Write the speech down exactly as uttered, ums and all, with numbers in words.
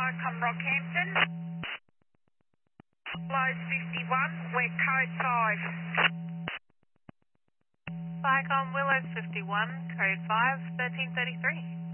Viacom Rockhampton. Load fifty-one, we're code five. Viacom Willows fifty-one, code five, thirteen thirty-three.